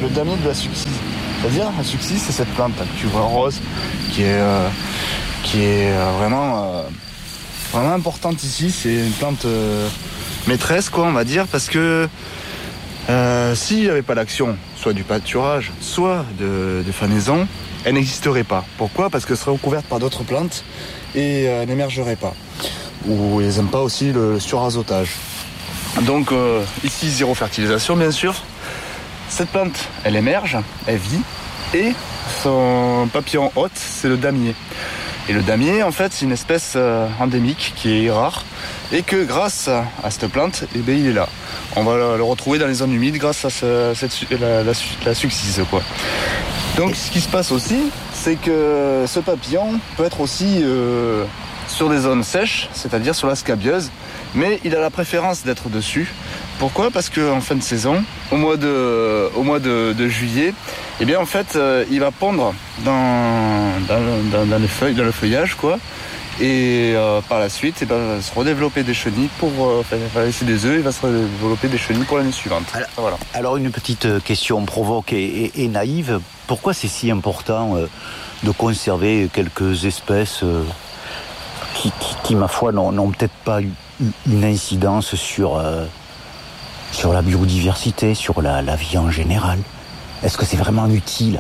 le damier de la succise. C'est-à-dire, la succise, c'est cette plante que tu vois rose, qui est vraiment importante ici. C'est une plante maîtresse, quoi, on va dire, parce que s'il n'y avait pas l'action, soit du pâturage, soit de fanaison, elle n'existerait pas. Pourquoi ? Parce qu'elle serait recouverte par d'autres plantes et elle n'émergerait pas. Ou ils n'aiment pas aussi le surazotage. Donc ici, zéro fertilisation, bien sûr. Cette plante, elle émerge, elle vit, et son papillon hôte, c'est le damier. Et le damier, en fait, c'est une espèce endémique qui est rare, et que grâce à cette plante, eh bien, il est là. On va le retrouver dans les zones humides grâce à la succise, quoi. Donc ce qui se passe aussi, c'est que ce papillon peut être aussi sur des zones sèches, c'est-à-dire sur la scabieuse, mais il a la préférence d'être dessus. Pourquoi ? Parce qu'en fin de saison, au mois de juillet, eh bien en fait, il va pondre dans le feuillage, quoi. Et par la suite, il va se redévelopper des chenilles il va laisser des œufs, il va se redévelopper des chenilles pour l'année suivante. Voilà. Alors une petite question provoque et naïve. Pourquoi c'est si important de conserver quelques espèces qui, ma foi, n'ont peut-être pas une incidence sur la biodiversité, sur la vie en général ? Est-ce que c'est vraiment utile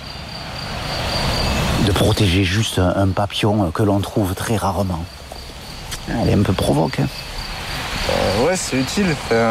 de protéger juste un papillon que l'on trouve très rarement ? Elle est un peu provoque. Hein. Ouais, c'est utile.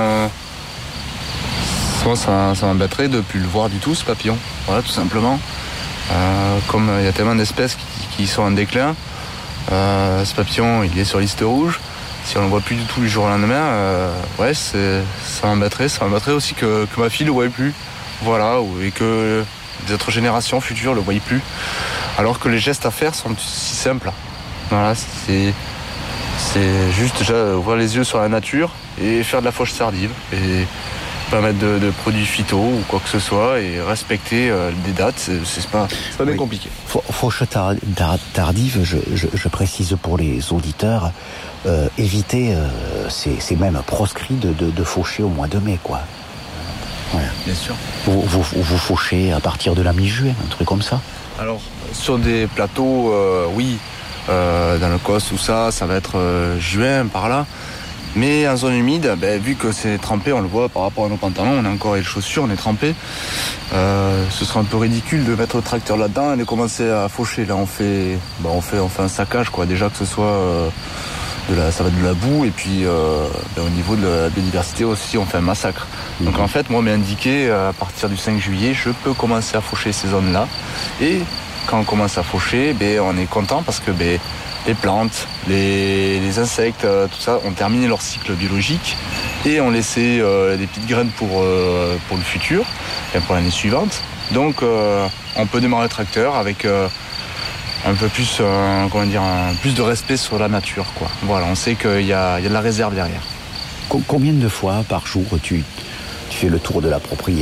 Moi, ça m'embêterait de ne plus le voir du tout, ce papillon. Voilà, tout simplement. Comme il y a tellement d'espèces qui sont en déclin, ce papillon, il est sur liste rouge. Si on ne le voit plus du tout du jour au lendemain, ça m'embêterait. Ça m'embêterait aussi que ma fille ne le voie plus. Voilà, et que des autres générations futures ne le voient plus. Alors que les gestes à faire sont si simples. Voilà, c'est juste déjà ouvrir les yeux sur la nature et faire de la fauche tardive. Et pas mettre de produits phyto ou quoi que ce soit et respecter des dates, c'est pas bien compliqué. Fauche tardive, je précise pour les auditeurs, éviter, c'est même proscrit de faucher au mois de mai, quoi. Voilà. Bien sûr. Vous fauchez à partir de la mi-juin, un truc comme ça ? Alors, sur des plateaux, oui, dans le COS ou ça va être juin, par là. Mais en zone humide, vu que c'est trempé, on le voit par rapport à nos pantalons, on a encore les chaussures, on est trempé. Ce serait un peu ridicule de mettre le tracteur là-dedans et de commencer à faucher. Là, on fait un saccage, quoi. Déjà que ce soit ça va être de la boue et puis au niveau de la biodiversité aussi, on fait un massacre. Donc en fait, moi, on m'a indiqué à partir du 5 juillet, je peux commencer à faucher ces zones-là. Et quand on commence à faucher, on est content parce que les plantes, les insectes, tout ça, ont terminé leur cycle biologique et ont laissé des petites graines pour le futur, et pour l'année suivante. Donc on peut démarrer le tracteur avec un peu plus, plus de respect sur la nature, quoi. Voilà, on sait qu'il y a de la réserve derrière. Combien de fois par jour tu fais le tour de la propriété ?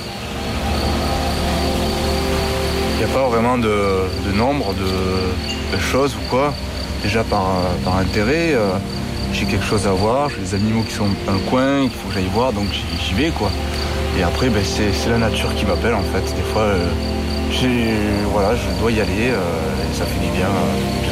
Il n'y a pas vraiment de nombre de choses ou quoi. Déjà par intérêt, j'ai quelque chose à voir, j'ai des animaux qui sont dans le coin, qu'il faut que j'aille voir, donc j'y vais, quoi. Et après, c'est la nature qui m'appelle, en fait. Des fois, je dois y aller, et ça fait du bien.